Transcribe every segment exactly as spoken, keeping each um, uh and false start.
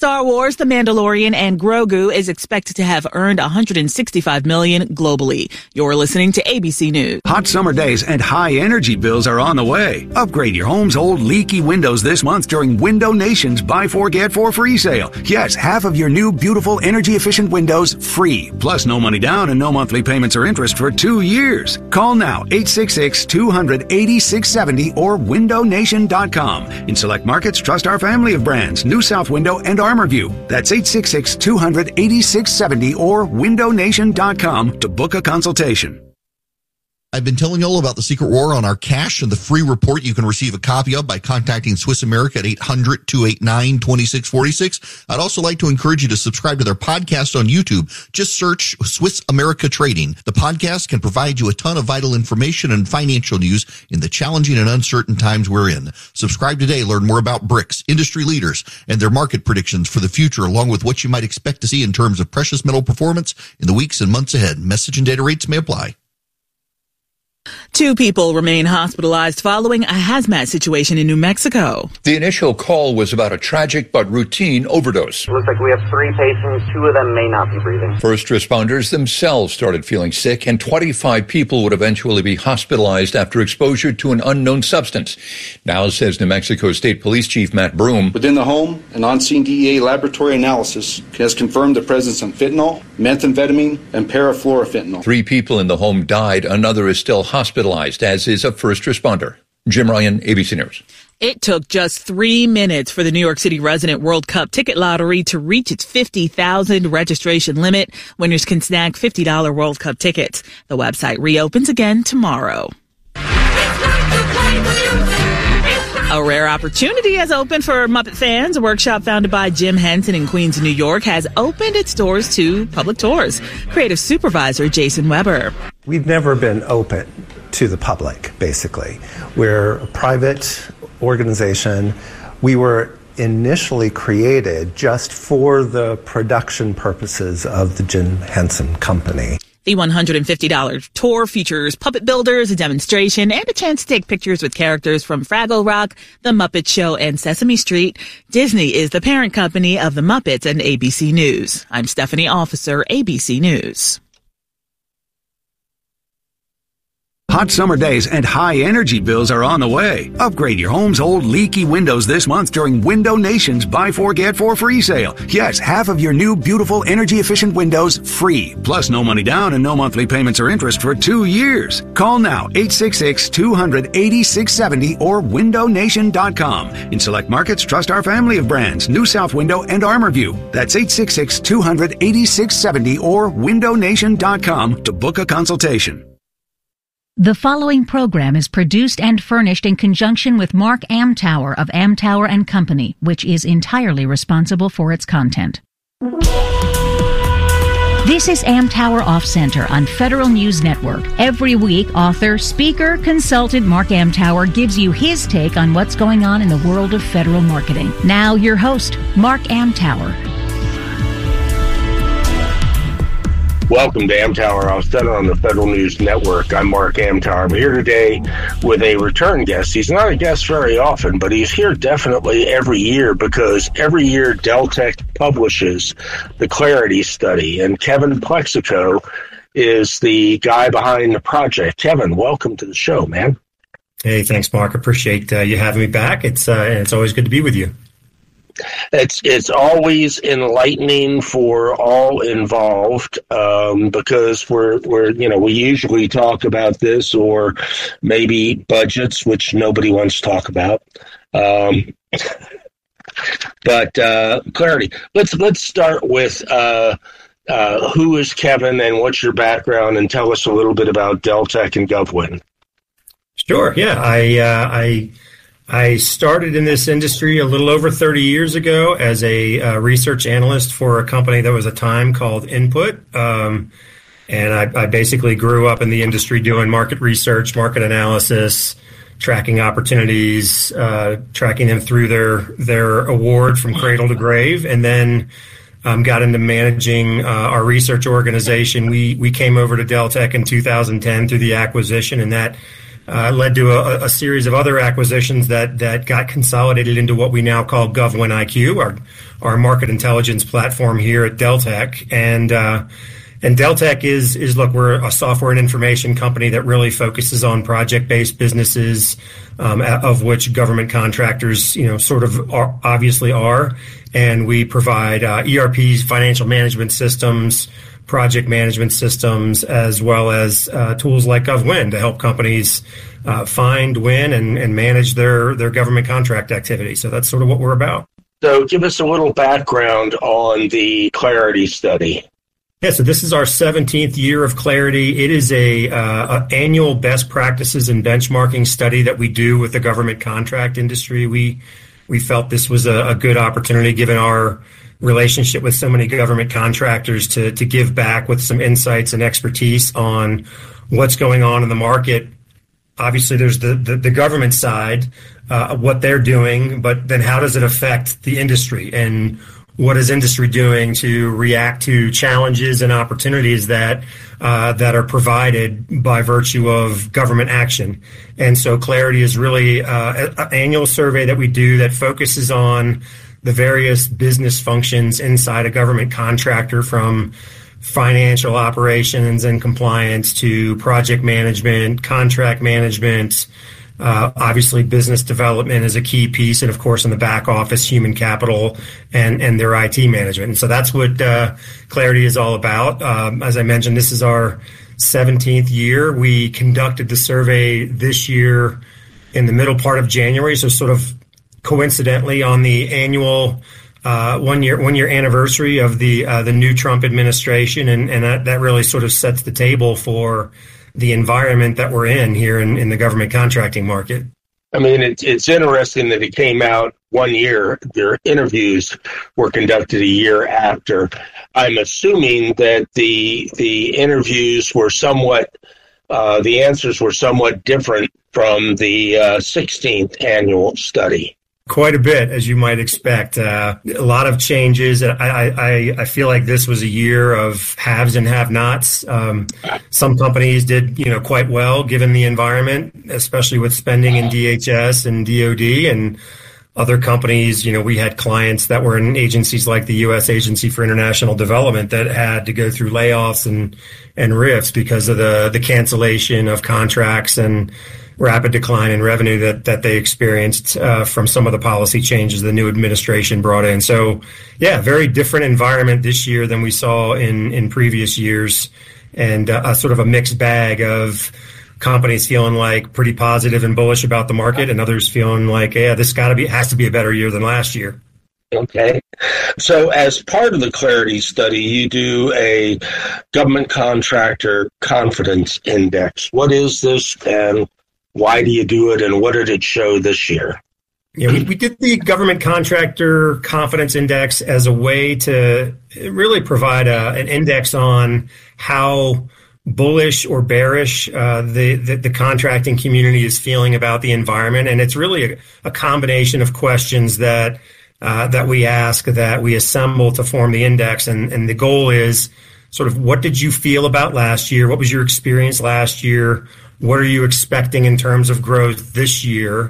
Star Wars, The Mandalorian, and Grogu is expected to have earned one hundred sixty-five million dollars globally. You're listening to A B C News. Hot summer days and high energy bills are on the way. Upgrade your home's old leaky windows this month during Window Nation's Buy Four Get Four free sale. Yes, half of your new beautiful energy efficient windows free. Plus no money down and no monthly payments or interest for two years. Call now eight six six, two hundred, eighty-six seventy or window nation dot com. In select markets, trust our family of brands, New South Window and ArmorView. That's eight six six, two hundred, eighty-six seventy or window nation dot com to book a consultation. I've been telling you all about the Secret War on our cash and the free report you can receive a copy of by contacting Swiss America at eight hundred, two eight nine, two six four six. I'd also like to encourage you to subscribe to their podcast on YouTube. Just search Swiss America Trading. The podcast can provide you a ton of vital information and financial news in the challenging and uncertain times we're in. Subscribe today. Learn more about BRICS, industry leaders, and their market predictions for the future, along with what you might expect to see in terms of precious metal performance in the weeks and months ahead. Message and data rates may apply. Two people remain hospitalized following a hazmat situation in New Mexico. The initial call was about a tragic but routine overdose. It looks like we have three patients. Two of them may not be breathing. First responders themselves started feeling sick, and twenty-five people would eventually be hospitalized after exposure to an unknown substance. Now, says New Mexico State Police Chief Matt Broom. Within the home, an on-scene D E A laboratory analysis has confirmed the presence of fentanyl, methamphetamine, and parafluorofentanyl. Three people in the home died. Another is still hospitalized, as is a first responder. Jim Ryan, A B C News. It took just three minutes for the New York City Resident World Cup ticket lottery to reach its fifty thousand registration limit. Winners can snag fifty dollars World Cup tickets. The website reopens again tomorrow. A rare opportunity has opened for Muppet fans. A workshop founded by Jim Henson in Queens, New York, has opened its doors to public tours. Creative supervisor Jason Weber. We've never been open to the public, basically. We're a private organization. We were initially created just for the production purposes of the Jim Henson Company. The one hundred fifty dollars tour features puppet builders, a demonstration, and a chance to take pictures with characters from Fraggle Rock, The Muppet Show, and Sesame Street. Disney is the parent company of The Muppets and A B C News. I'm Stephanie Officer, A B C News. Hot summer days and high energy bills are on the way. Upgrade your home's old leaky windows this month during Window Nation's Buy Four Get Four free sale. Yes, half of your new beautiful energy efficient windows free. Plus no money down and no monthly payments or interest for two years. Call now eight six six, two hundred, eighty-six seventy or window nation dot com. In select markets, trust our family of brands, New South Window and ArmorView. That's eight six six, two hundred, eighty-six seventy or window nation dot com to book a consultation. The following program is produced and furnished in conjunction with Mark Amtower of Amtower and Company, which is entirely responsible for its content. This is Amtower Off Center on Federal News Network. Every week, author, speaker, consultant Mark Amtower gives you his take on what's going on in the world of federal marketing. Now, your host, Mark Amtower. Welcome to Amtower Off Center on the Federal News Network. I'm Mark Amtower. I'm here today with a return guest. He's not a guest very often, but he's here definitely every year because every year Deltek publishes the Clarity Study, and Kevin Plexico is the guy behind the project. Kevin, welcome to the show, man. Hey, thanks, Mark. Appreciate uh, you having me back. It's uh, and it's always good to be with you. It's it's always enlightening for all involved um, because we're we're you know we usually talk about this or maybe budgets, which nobody wants to talk about. Um, but uh, Clarity, let's let's start with uh, uh, who is Kevin and what's your background, and tell us a little bit about Deltek and GovWin. Sure. Yeah, I uh, I. I started in this industry a little over thirty years ago as a uh, research analyst for a company that was a time called Input. Um, and I, I basically grew up in the industry doing market research, market analysis, tracking opportunities, uh, tracking them through their, their award from cradle to grave. And then um, got into managing uh, our research organization. We, we came over to Deltek in two thousand ten through the acquisition, and that uh, led to a, a series of other acquisitions that that got consolidated into what we now call GovWinIQ, our our market intelligence platform here at Deltek. And uh, and Deltek is is look, we're a software and information company that really focuses on project-based businesses, um, of which government contractors, you know, sort of are, obviously are. And we provide uh, E R Ps, financial management systems, project management systems, as well as uh, tools like GovWin to help companies uh, find, win, and, and manage their, their government contract activity. So that's sort of what we're about. So give us a little background on the Clarity study. Yeah, so this is our seventeenth year of Clarity. It is a, uh, a annual best practices and benchmarking study that we do with the government contract industry. We we felt this was a, a good opportunity, given our relationship with so many government contractors, to to give back with some insights and expertise on what's going on in the market. Obviously, there's the, the, the government side, uh, what they're doing, but then how does it affect the industry, and what is industry doing to react to challenges and opportunities that uh, that are provided by virtue of government action? And so Clarity is really uh, an annual survey that we do that focuses on the various business functions inside a government contractor, from financial operations and compliance to project management, contract management. Uh, obviously, business development is a key piece, and of course, in the back office, human capital and, and their I T management. And so that's what uh, Clarity is all about. Um, as I mentioned, this is our seventeenth year. We conducted the survey this year in the middle part of January, so sort of coincidentally on the annual uh, one year one year anniversary of the uh, the new Trump administration, and, and that, that really sort of sets the table for the environment that we're in here in, in the government contracting market. I mean, it's it's interesting that it came out one year. Their interviews were conducted a year after. I'm assuming that the the interviews were somewhat, uh, the answers were somewhat different from the uh, sixteenth annual study. Quite a bit, as you might expect. Uh, a lot of changes. I, I, I feel like this was a year of haves and have-nots. Um, some companies did, you know, quite well given the environment, especially with spending in D H S and D O D, and other companies, you know, we had clients that were in agencies like the U S Agency for International Development that had to go through layoffs and and rifts because of the the cancellation of contracts and rapid decline in revenue that, that they experienced uh, from some of the policy changes the new administration brought in. So, yeah, very different environment this year than we saw in, in previous years, and uh, a sort of a mixed bag of companies feeling like pretty positive and bullish about the market, and others feeling like, yeah, this got to be has to be a better year than last year. Okay. So as part of the Clarity study, you do a government contractor confidence index. What is this, and why do you do it, and what did it show this year? Yeah, we, we did the Government Contractor Confidence Index as a way to really provide a, an index on how bullish or bearish uh, the, the, the contracting community is feeling about the environment. And it's really a, a combination of questions that uh, that we ask, that we assemble to form the index. And, and the goal is sort of, what did you feel about last year? What was your experience last year? What are you expecting in terms of growth this year?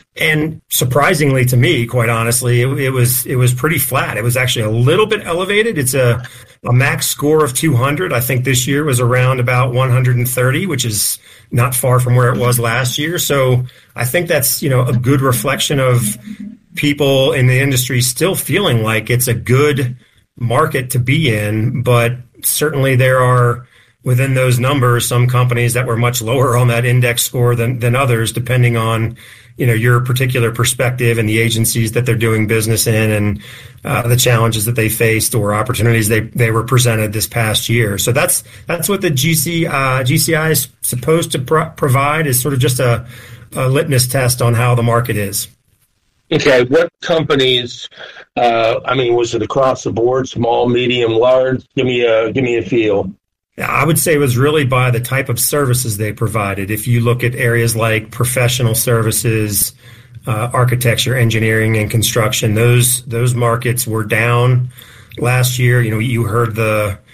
And surprisingly to me, quite honestly, it, it was it was pretty flat. It was actually a little bit elevated. It's a, a max score of two hundred. I think this year was around about one hundred thirty, which is not far from where it was last year. So I think that's, you know, a good reflection of people in the industry still feeling like it's a good market to be in. But certainly there are, within those numbers, some companies that were much lower on that index score than, than others, depending on, you know, your particular perspective and the agencies that they're doing business in, and uh, the challenges that they faced or opportunities they, they were presented this past year. So that's that's what the G C uh, G C I is supposed to pro- provide, is sort of just a, a litmus test on how the market is. Okay, what companies? Uh, I mean, was it across the board, small, medium, large? Give me a give me a feel. I would say it was really by the type of services they provided. If you look at areas like professional services, uh, architecture, engineering, and construction, those those markets were down last year. You know, you heard the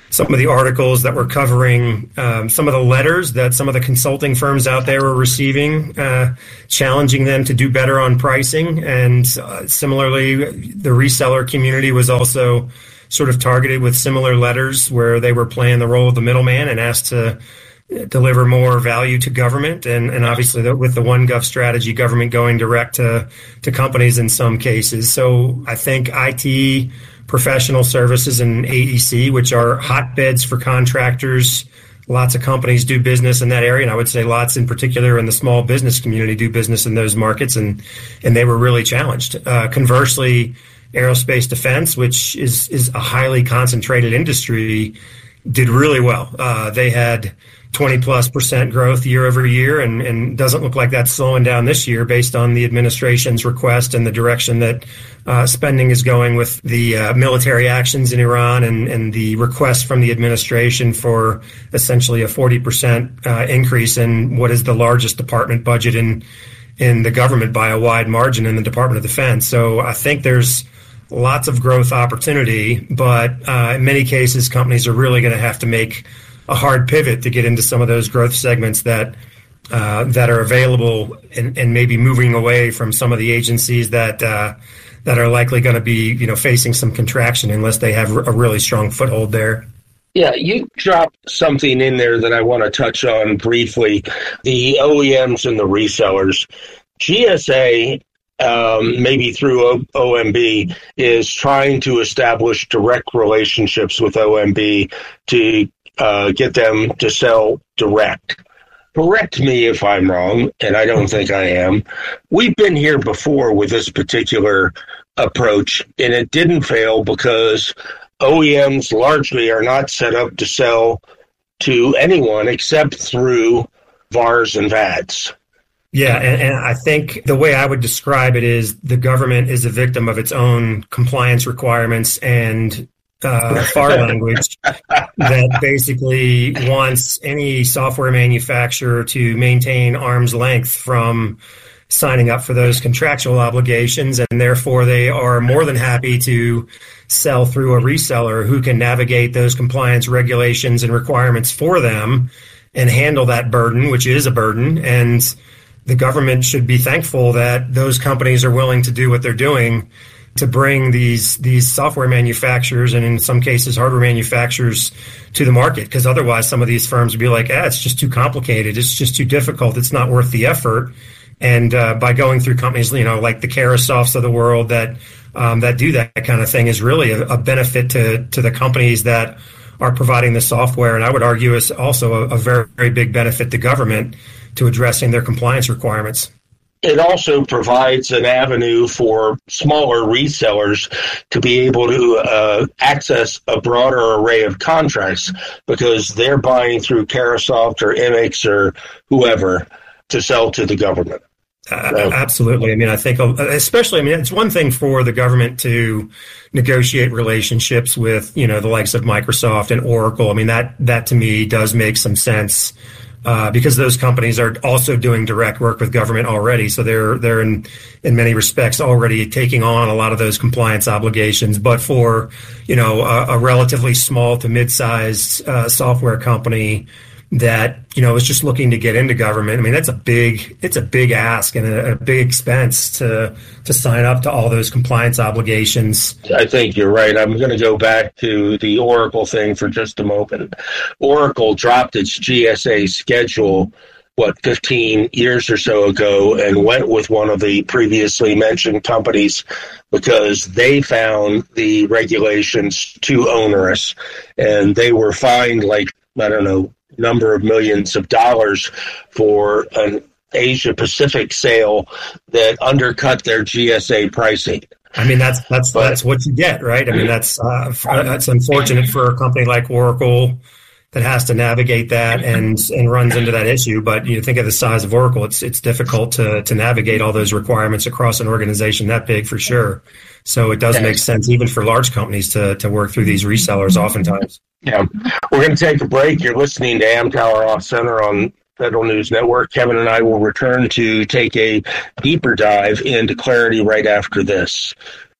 some of the articles that were covering um, some of the letters that some of the consulting firms out there were receiving, uh, challenging them to do better on pricing. And uh, similarly, the reseller community was also sort of targeted with similar letters where they were playing the role of the middleman and asked to deliver more value to government. And, and obviously the, with the OneGov strategy, government going direct to, to companies in some cases. So I think I T, professional services, and A E C, which are hotbeds for contractors. Lots of companies do business in that area, and I would say lots in particular in the small business community do business in those markets, and, and they were really challenged. Uh, conversely, aerospace defense, which is, is a highly concentrated industry, did really well. Uh, they had twenty plus percent growth year over year, and, and doesn't look like that's slowing down this year based on the administration's request and the direction that uh, spending is going with the uh, military actions in Iran, and, and the request from the administration for essentially a forty percent uh, increase in what is the largest department budget in in the government by a wide margin in the Department of Defense. So I think there's lots of growth opportunity, but uh, in many cases, companies are really going to have to make a hard pivot to get into some of those growth segments that uh, that are available, and, and maybe moving away from some of the agencies that uh, that are likely going to be, you know, facing some contraction unless they have a really strong foothold there. Yeah, you dropped something in there that I want to touch on briefly. The O E Ms and the resellers. G S A, um, maybe through O M B, is trying to establish direct relationships with O M B to Uh, get them to sell direct. Correct me if I'm wrong, and I don't think I am. We've been here before with this particular approach, and it didn't fail because O E Ms largely are not set up to sell to anyone except through V A Rs and V A Ds. Yeah, and, and I think the way I would describe it is the government is a victim of its own compliance requirements and Uh, F A R language that basically wants any software manufacturer to maintain arm's length from signing up for those contractual obligations, and therefore they are more than happy to sell through a reseller who can navigate those compliance regulations and requirements for them and handle that burden, which is a burden. And the government should be thankful that those companies are willing to do what they're doing to bring these these software manufacturers, and in some cases hardware manufacturers, to the market, because otherwise some of these firms would be like, ah, it's just too complicated, it's just too difficult, it's not worth the effort. And uh, by going through companies, you know, like the Carasofts of the world that um, that do that kind of thing is really a, a benefit to to the companies that are providing the software, and I would argue is also a, a very, very big benefit to government to addressing their compliance requirements. It also provides an avenue for smaller resellers to be able to uh, access a broader array of contracts because they're buying through Carasoft or M X or whoever to sell to the government. Uh, so. Absolutely. I mean, I think especially, I mean, it's one thing for the government to negotiate relationships with, you know, the likes of Microsoft and Oracle. I mean, that, that to me does make some sense. Uh, because those companies are also doing direct work with government already, so they're they're in in many respects already taking on a lot of those compliance obligations. But for, you know, a, a relatively small to mid-sized uh, software company that, you know, is just looking to get into government, I mean, that's a big it's a big ask and a, a big expense to to sign up to all those compliance obligations. I think you're right. I'm going to go back to the Oracle thing for just a moment. Oracle dropped its G S A schedule, what, fifteen years or so ago, and went with one of the previously mentioned companies because they found the regulations too onerous, and they were fined like, I don't know, number of millions of dollars for an Asia Pacific sale that undercut their G S A pricing. I mean, that's that's but, that's what you get, right? I mean, that's uh, that's unfortunate for a company like Oracle that has to navigate that and and runs into that issue. But you think of the size of Oracle, it's it's difficult to to navigate all those requirements across an organization that big for sure. So it does make sense even for large companies to to work through these resellers oftentimes. Yeah. We're going to take a break. You're listening to Amtower Off Center on Federal News Network. Kevin and I will return to take a deeper dive into Clarity right after this.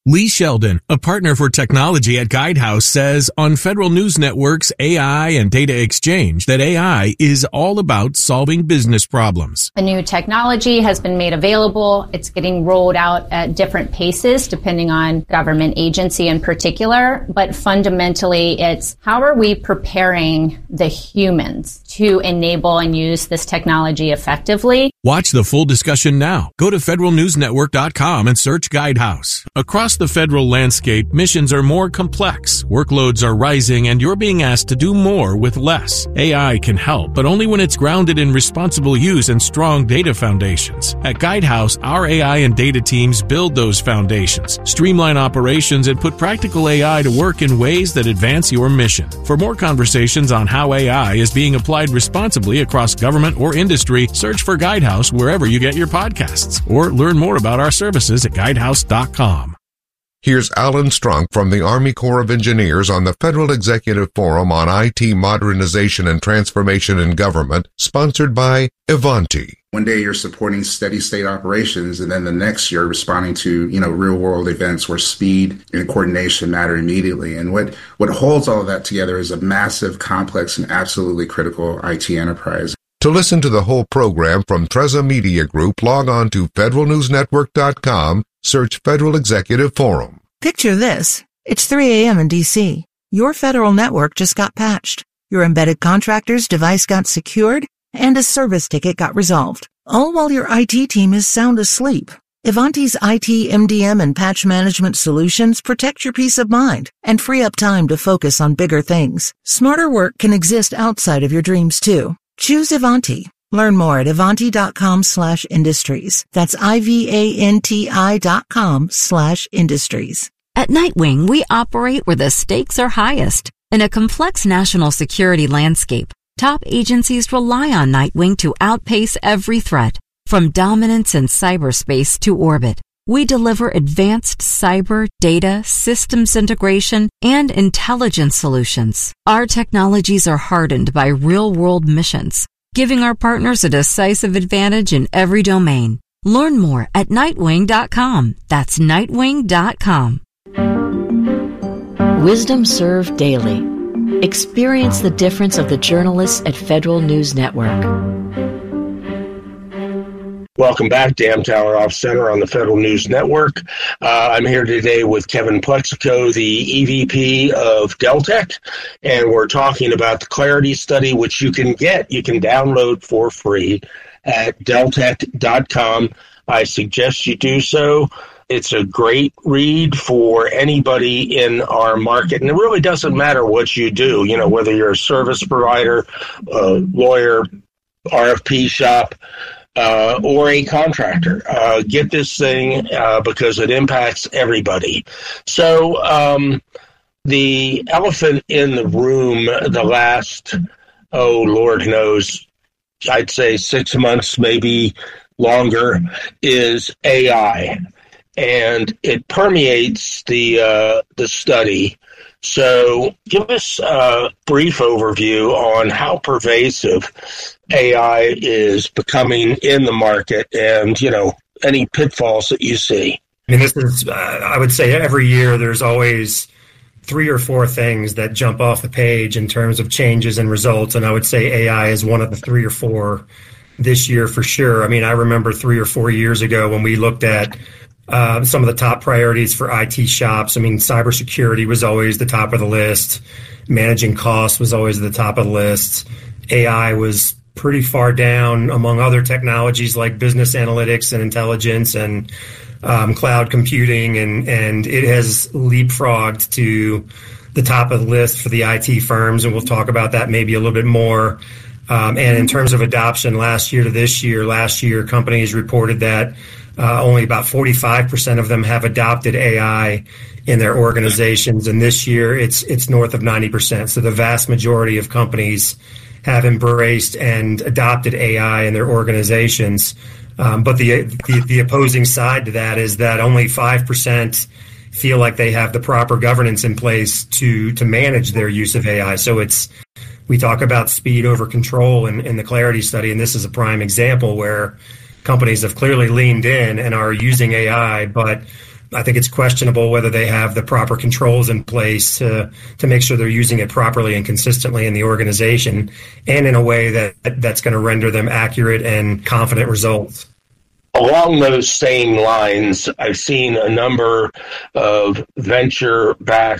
Lee Sheldon, a partner for technology at Guidehouse, says on Federal News Network's A I and Data Exchange that A I is all about solving business problems. The new technology has been made available. It's getting rolled out at different paces depending on government agency in particular. But fundamentally, it's how are we preparing the humans to enable and use this technology effectively? Watch the full discussion now. Go to federal news network dot com and search Guidehouse. Across the federal landscape, missions are more complex, workloads are rising, and you're being asked to do more with less. A I can help, but only when it's grounded in responsible use and strong data foundations. At Guidehouse, our A I and data teams build those foundations, streamline operations, and put practical A I to work in ways that advance your mission. For more conversations on how A I is being applied responsibly across government or industry, search for Guidehouse wherever you get your podcasts, or learn more about our services at guidehouse dot com. Here's Alan Strunk from the Army Corps of Engineers on the Federal Executive Forum on I T Modernization and Transformation in Government, sponsored by Ivanti. One day you're supporting steady state operations, and then the next you're responding to, you know, real world events where speed and coordination matter immediately. And what, what holds all of that together is a massive, complex, and absolutely critical I T enterprise. To listen to the whole program from Treza Media Group, log on to federal news network dot com, search Federal Executive Forum. Picture this. It's three a.m. in D C. Your federal network just got patched. Your embedded contractor's device got secured, and a service ticket got resolved. All while your I T team is sound asleep. Ivanti's I T, M D M, and patch management solutions protect your peace of mind and free up time to focus on bigger things. Smarter work can exist outside of your dreams, too. Choose Ivanti. Learn more at Ivanti dot com slash industries. That's I V A N T I dot com slash industries. At Nightwing, we operate where the stakes are highest. In a complex national security landscape, top agencies rely on Nightwing to outpace every threat. From dominance in cyberspace to orbit, we deliver advanced cyber, data, systems integration, and intelligence solutions. Our technologies are hardened by real-world missions, giving our partners a decisive advantage in every domain. Learn more at nightwing dot com. That's nightwing dot com. Wisdom served daily. Experience the difference of the journalists at Federal News Network. Welcome back, Dam Tower Off Center on the Federal News Network. Uh, I'm here today with Kevin Plexico, the E V P of Deltek, and we're talking about the Clarity Study, which you can get, you can download for free at deltek dot com. I suggest you do so. It's a great read for anybody in our market, and it really doesn't matter what you do, you know, whether you're a service provider, a lawyer, R F P shop, Uh, or a contractor. Uh, get this thing uh, because it impacts everybody. So um, the elephant in the room the last, oh, Lord knows, I'd say six months, maybe longer, is A I. And it permeates the uh, the study. So give us a brief overview on how pervasive A I is becoming in the market and, you know, any pitfalls that you see. I mean, this is, uh, I would say every year there's always three or four things that jump off the page in terms of changes and results. And I would say A I is one of the three or four this year for sure. I mean, I remember three or four years ago when we looked at Uh, some of the top priorities for I T shops. I mean, cybersecurity was always the top of the list. Managing costs was always the top of the list. A I was pretty far down among other technologies like business analytics and intelligence and um, cloud computing, and, and it has leapfrogged to the top of the list for the I T firms, and we'll talk about that maybe a little bit more. Um, and in terms of adoption, last year to this year, last year companies reported that Uh, only about forty-five percent of them have adopted A I in their organizations, and this year it's it's north of ninety percent. So the vast majority of companies have embraced and adopted A I in their organizations. Um, but the, the the opposing side to that is that only five percent feel like they have the proper governance in place to to manage their use of A I. So it's we talk about speed over control in, in the Clarity Study, and this is a prime example where companies have clearly leaned in and are using A I, but I think it's questionable whether they have the proper controls in place to to make sure they're using it properly and consistently in the organization and in a way that that's going to render them accurate and confident results. Along those same lines, I've seen a number of venture-backed